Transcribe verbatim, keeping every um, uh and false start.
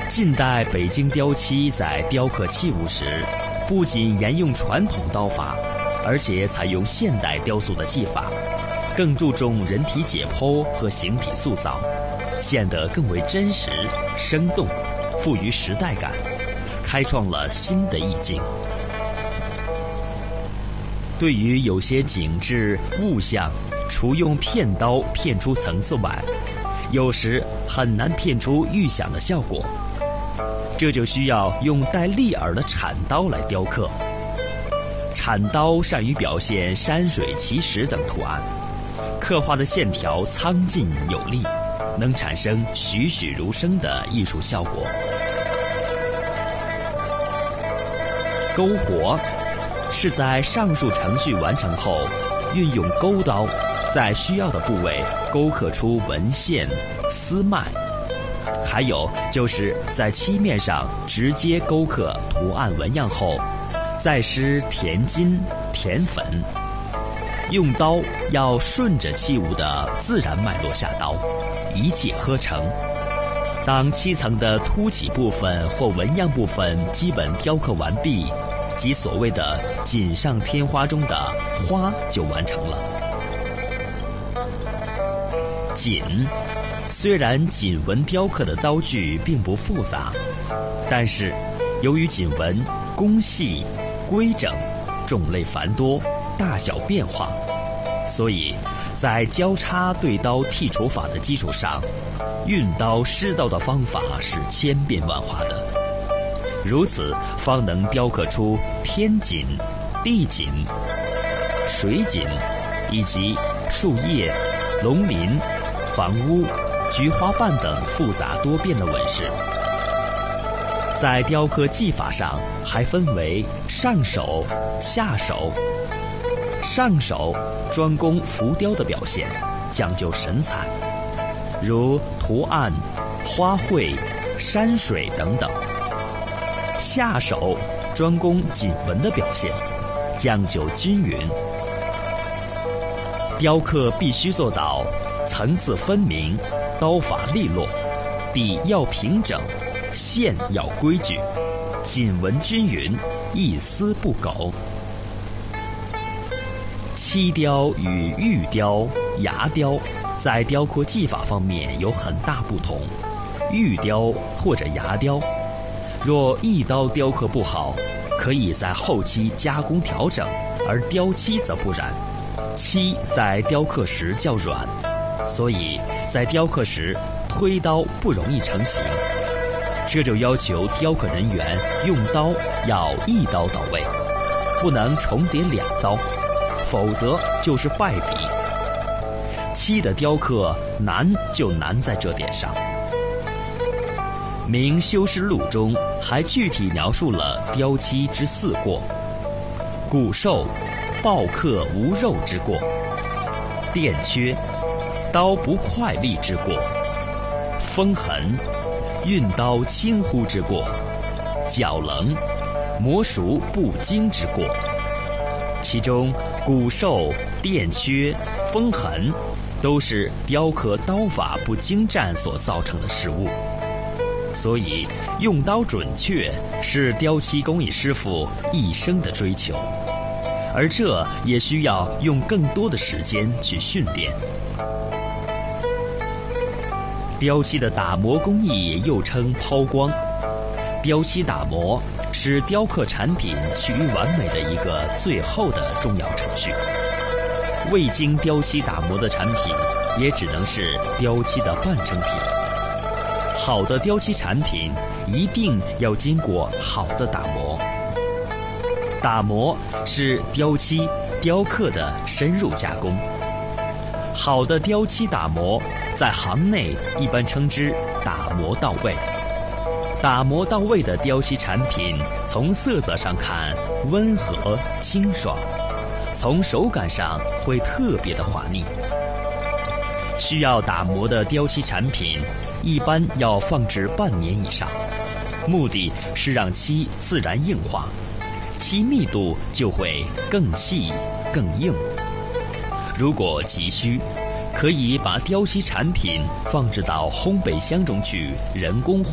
近代北京雕漆在雕刻器物时，不仅沿用传统刀法，而且采用现代雕塑的技法，更注重人体解剖和形体塑造，显得更为真实、生动，富于时代感，开创了新的意境。对于有些景致物象，除用片刀片出层次外，有时很难片出预想的效果，这就需要用带利耳的铲刀来雕刻。铲刀善于表现山水奇石等图案，刻画的线条苍劲有力，能产生栩栩如生的艺术效果。勾活是在上述程序完成后，运用钩刀在需要的部位勾刻出纹线、丝脉，还有就是在漆面上直接勾刻图案纹样后，再施填金、填粉。用刀要顺着器物的自然脉络下刀，一气呵成。当漆层的凸起部分或纹样部分基本雕刻完毕，即所谓的锦上添花中的花就完成了。锦虽然锦纹雕刻的刀具并不复杂，但是由于锦纹工细、规整、种类繁多、大小变化，所以在交叉对刀剔除法的基础上，运刀施刀的方法是千变万化的，如此方能雕刻出天锦、地锦、水锦以及树叶、龙鳞、房屋、菊花瓣等复杂多变的纹饰。在雕刻技法上还分为上手、下手。上手专攻浮雕的表现，讲究神采，如图案、花卉、山水等等。下手专攻锦纹的表现，讲究均匀。雕刻必须做到层次分明，刀法利落，底要平整，线要规矩，锦纹均匀，一丝不苟。漆雕与玉雕、牙雕在雕刻技法方面有很大不同。玉雕或者牙雕，若一刀雕刻不好，可以在后期加工调整，而雕漆则不然。漆在雕刻时较软，所以在雕刻时推刀不容易成型，这就要求雕刻人员用刀要一刀到位，不能重叠两刀，否则就是败笔。漆的雕刻难就难在这点上。《明修饰录》中还具体描述了雕漆之四过：骨瘦、暴刻无肉之过；垫缺、刀不快利之过；锋痕、运刀轻忽之过；角棱、磨熟不精之过。其中骨瘦、垫缺、锋痕都是雕刻刀法不精湛所造成的失误，所以用刀准确是雕漆工艺师傅一生的追求，而这也需要用更多的时间去训练。雕漆的打磨工艺又称抛光，雕漆打磨是雕刻产品趋于完美的一个最后的重要程序。未经雕漆打磨的产品也只能是雕漆的半成品。好的雕漆产品一定要经过好的打磨。打磨是雕漆雕刻的深入加工。好的雕漆打磨在行内一般称之打磨到位。打磨到位的雕漆产品，从色泽上看温和清爽，从手感上会特别的滑腻。需要打磨的雕漆产品一般要放置半年以上，目的是让漆自然硬化，漆密度就会更细更硬。如果急需，可以把雕漆产品放置到烘焙箱中去人工